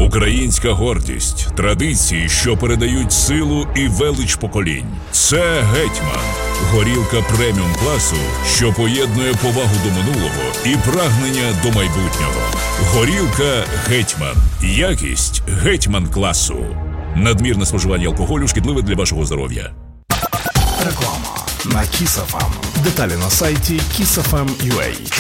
Українська гордість, традиції, що передають силу і велич поколінь. Це «Гетьман». Горілка преміум класу, що поєднує повагу до минулого і прагнення до майбутнього. Горілка «Гетьман». Якість «Гетьман» класу. Надмірне споживання алкоголю шкідливе для вашого здоров'я. Реклама на Kiss FM. Деталі на сайті kissfm.ua.